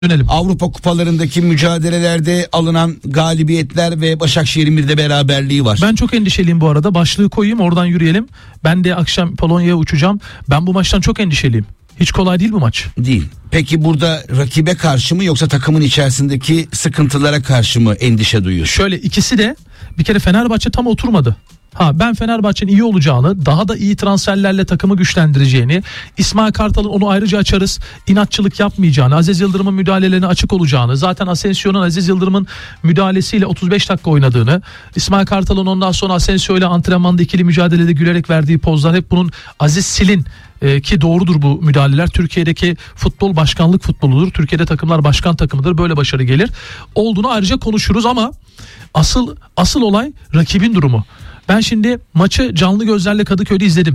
Dönelim. Avrupa kupalarındaki mücadelelerde alınan galibiyetler ve Başakşehir'in bir de beraberliği var. Ben çok endişeliyim bu arada. Başlığı koyayım, oradan yürüyelim. Ben de akşam Polonya'ya uçacağım. Ben bu maçtan çok endişeliyim. Hiç kolay değil bu maç. Değil. Peki burada rakibe karşı mı yoksa takımın içerisindeki sıkıntılara karşı mı endişe duyuyorsun? Şöyle, ikisi de bir kere Fenerbahçe tam oturmadı. Ben Fenerbahçe'nin iyi olacağını, daha da iyi transferlerle takımı güçlendireceğini, İsmail Kartal'ın onu ayrıca açarız, inatçılık yapmayacağını, Aziz Yıldırım'ın müdahalelerine açık olacağını, zaten Asensio'nun Aziz Yıldırım'ın müdahalesiyle 35 dakika oynadığını, İsmail Kartal'ın ondan sonra Asensio ile antrenmanda ikili mücadelede gülerek verdiği pozlar, hep bunun Aziz Sil'in ki doğrudur bu müdahaleler. Türkiye'deki futbol başkanlık futboludur. Türkiye'de takımlar başkan takımıdır. Böyle başarı gelir. Olduğunu ayrıca konuşuruz ama asıl olay rakibin durumu. Ben şimdi maçı canlı gözlerle Kadıköy'de izledim.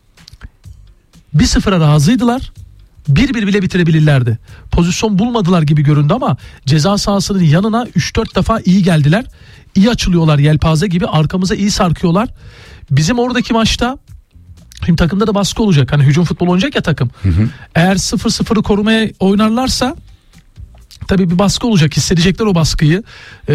1-0'a razıydılar. 1-1 bile bitirebilirlerdi. Pozisyon bulmadılar gibi göründü ama ceza sahasının yanına 3-4 defa iyi geldiler. İyi açılıyorlar, yelpaze gibi arkamıza iyi sarkıyorlar. Bizim oradaki maçta şimdi takımda da baskı olacak. Hani hücum futbol oynayacak ya takım. Eğer 0-0'ı korumaya oynarlarsa tabii bir baskı olacak, hissedecekler o baskıyı,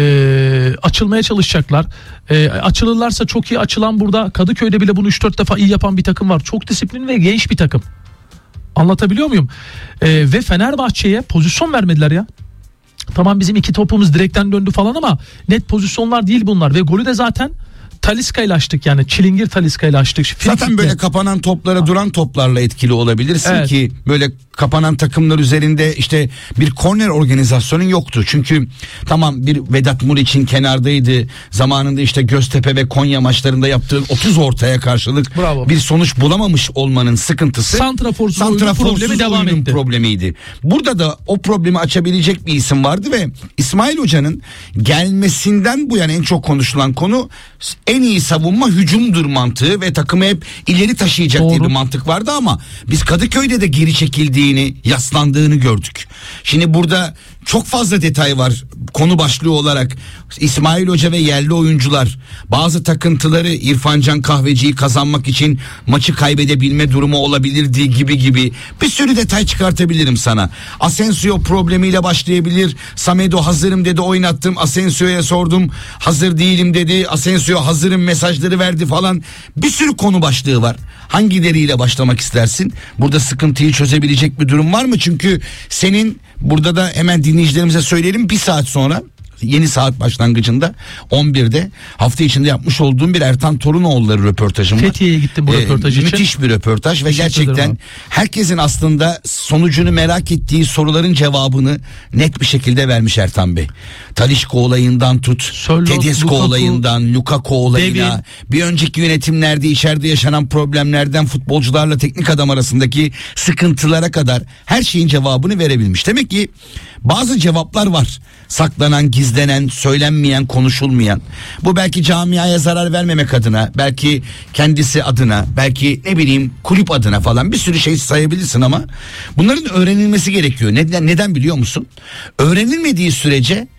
açılmaya çalışacaklar, açılırlarsa çok iyi açılan, burada Kadıköy'de bile bunu 3-4 defa iyi yapan bir takım var, çok disiplinli ve genç bir takım, anlatabiliyor muyum? Ve Fenerbahçe'ye pozisyon vermediler ya. Tamam, bizim 2 topumuz direkten döndü falan ama net pozisyonlar değil bunlar ve golü de zaten Talisca ile açtık, yani çilingir Talisca ile açtık. Zaten böyle kapanan toplara duran toplarla etkili olabilirsin, evet. Ki böyle kapanan takımlar üzerinde işte bir korner organizasyonun yoktu. Çünkü tamam, bir Vedat Muriç'in kenardaydı. Zamanında işte Göztepe ve Konya maçlarında yaptığı 30 ortaya karşılık bir sonuç bulamamış olmanın sıkıntısı. Santraforsuz problemi devam etti. Problemiydi. Burada da o problemi açabilecek bir isim vardı ve İsmail Hoca'nın gelmesinden bu yana en çok konuşulan konu en iyi savunma hücumdur mantığı ve takımı hep ileri taşıyacak diye bir mantık vardı ama biz Kadıköy'de de geri çekildiğini, yaslandığını gördük. Şimdi burada çok fazla detay var konu başlığı olarak. İsmail Hoca ve yerli oyuncular bazı takıntıları, İrfan Can Kahveci'yi kazanmak için maçı kaybedebilme durumu olabilirdi gibi bir sürü detay çıkartabilirim sana. Asensio problemiyle başlayabilir. Samedo hazırım dedi, oynattım. Asensio'ya sordum, hazır değilim dedi. Asensio hazırım mesajları verdi falan. Bir sürü konu başlığı var. Hangileriyle başlamak istersin? Burada sıkıntıyı çözebilecek bir durum var mı? Çünkü senin burada da hemen dinleyicilerimize söyleyelim, bir saat sonra yeni saat başlangıcında 11'de hafta içinde yapmış olduğum bir Ertan Torunoğulları röportajım var. Fethiye'ye gittim bu röportaj için. Müthiş bir röportaj ve gerçekten herkesin aslında sonucunu merak ettiği soruların cevabını net bir şekilde vermiş Ertan Bey. Talisca olayından tut, Tedesco olayından, Lukaku olayına, bir önceki yönetimlerde içeride yaşanan problemlerden futbolcularla teknik adam arasındaki sıkıntılara kadar her şeyin cevabını verebilmiş. Demek ki bazı cevaplar var. Saklanan, gizlenen, söylenmeyen, konuşulmayan. Bu belki camiaya zarar vermemek adına, belki kendisi adına, belki ne bileyim kulüp adına falan bir sürü şey sayabilirsin ama bunların öğrenilmesi gerekiyor. Neden biliyor musun? Öğrenilmediği sürece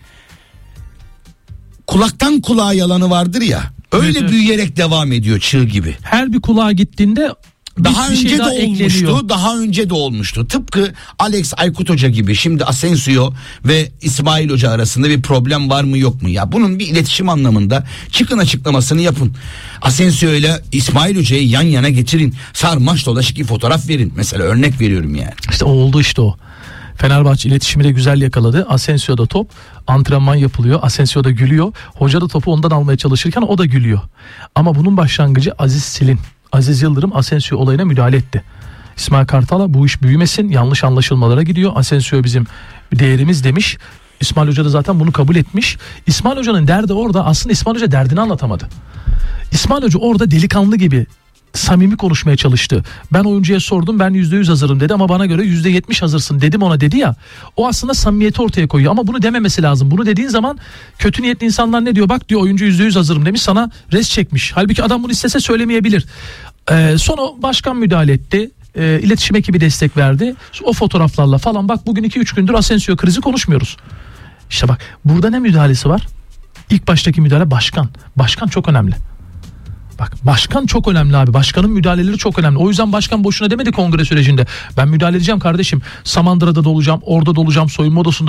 kulaktan kulağa yalanı vardır ya. Öyle evet. Büyüyerek devam ediyor çığ gibi. Her bir kulağa gittiğinde daha önce de olmuştu. Tıpkı Alex Aykut Hoca gibi. Şimdi Asensio ve İsmail Hoca arasında bir problem var mı yok mu? Ya bunun bir iletişim anlamında çıkın açıklamasını yapın. Asensio ile İsmail Hoca'yı yan yana getirin. Sarmaş dolaşık bir fotoğraf verin. Mesela örnek veriyorum yani. İşte oldu işte o. Fenerbahçe iletişimi de güzel yakaladı. Asensio'da top, antrenman yapılıyor. Asensio da gülüyor. Hoca da topu ondan almaya çalışırken o da gülüyor. Ama bunun başlangıcı Aziz Sil'in. Aziz Yıldırım Asensio olayına müdahale etti. İsmail Kartal'a bu iş büyümesin, yanlış anlaşılmalara gidiyor. Asensio bizim değerimiz demiş. İsmail Hoca da zaten bunu kabul etmiş. İsmail Hoca'nın derdi orada, aslında İsmail Hoca derdini anlatamadı. İsmail Hoca orada delikanlı gibi samimi konuşmaya çalıştı. Ben oyuncuya sordum, ben %100 hazırım dedi ama bana göre %70 hazırsın dedim ona dedi ya. O aslında samimiyeti ortaya koyuyor ama bunu dememesi lazım. Bunu dediğin zaman kötü niyetli insanlar ne diyor? Bak diyor, oyuncu %100 hazırım demiş, sana res çekmiş. Halbuki adam bunu istese söylemeyebilir. Sonra başkan müdahale etti. İletişim ekibi destek verdi. O fotoğraflarla falan, bak bugün 2-3 gündür Asensio krizi konuşmuyoruz. İşte bak, burada ne müdahalesi var? İlk baştaki müdahale başkan. Başkan çok önemli. Bak başkan çok önemli abi. Başkanın müdahaleleri çok önemli. O yüzden başkan boşuna demedi kongre sürecinde. Ben müdahale edeceğim kardeşim. Samandıra'da da olacağım, orada da olacağım, soyunma odasında